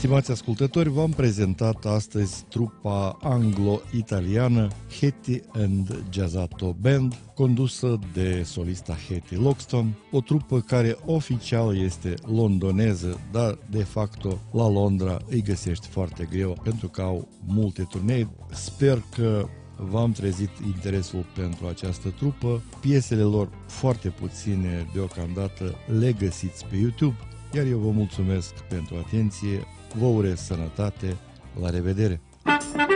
Stimați ascultători, v-am prezentat astăzi trupa anglo-italiană Hetty and Jazzato Band, condusă de solista Hetty Loxton, o trupă care oficial este londoneză, dar de facto la Londra îi găsești foarte greu pentru că au multe turnee. Sper că v-am trezit interesul pentru această trupă. Piesele lor, foarte puține deocamdată, le găsiți pe YouTube, iar eu vă mulțumesc pentru atenție, vă urez sănătate, la revedere!